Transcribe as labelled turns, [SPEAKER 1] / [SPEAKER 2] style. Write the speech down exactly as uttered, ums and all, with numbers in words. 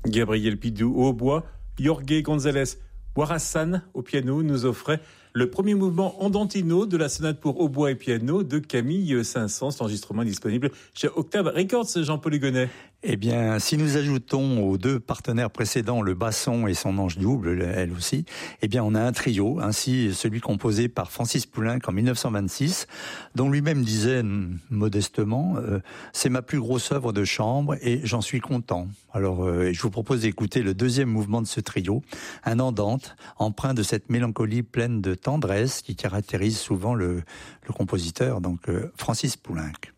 [SPEAKER 1] Gabriel Pidou au hautbois, Jorge González Boirassan au piano nous offrait le premier mouvement andantino de la sonate pour hautbois et piano de Camille Saint-Saëns. Cet enregistrement est disponible chez Octave Records. Jean-Paul Hugonnet.
[SPEAKER 2] Eh bien, si nous ajoutons aux deux partenaires précédents le basson et son ange double, elle aussi, eh bien, on a un trio, ainsi celui composé par Francis Poulenc en dix-neuf cent vingt-six, dont lui-même disait modestement euh, « c'est ma plus grosse œuvre de chambre et j'en suis content ». Alors, euh, je vous propose d'écouter le deuxième mouvement de ce trio, un andante, empreint de cette mélancolie pleine de tendresse qui caractérise souvent le, le compositeur, donc euh, Francis Poulenc.